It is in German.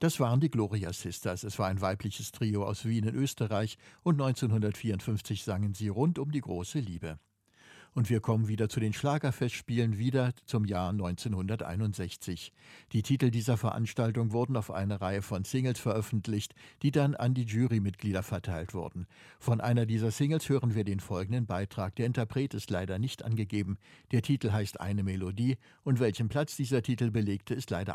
Das waren die Gloria Sisters. Es war ein weibliches Trio aus Wien in Österreich und 1954 sangen sie rund um die große Liebe. Und wir kommen wieder zu den Schlagerfestspielen, wieder zum Jahr 1961. Die Titel dieser Veranstaltung wurden auf eine Reihe von Singles veröffentlicht, die dann an die Jurymitglieder verteilt wurden. Von einer dieser Singles hören wir den folgenden Beitrag. Der Interpret ist leider nicht angegeben. Der Titel heißt Eine Melodie und welchen Platz dieser Titel belegte, ist leider